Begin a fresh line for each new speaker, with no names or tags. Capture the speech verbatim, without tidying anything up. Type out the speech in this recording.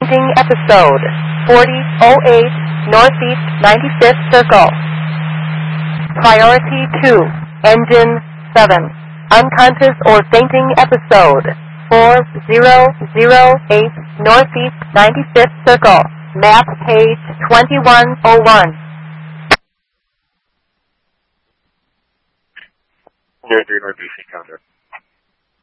fainting episode. forty oh eight Northeast ninety-fifth Circle. Priority two, Engine seven. Unconscious or fainting episode. four thousand eight Northeast ninety-fifth Circle. Map page twenty-one oh one.
Near three Northeast encounter.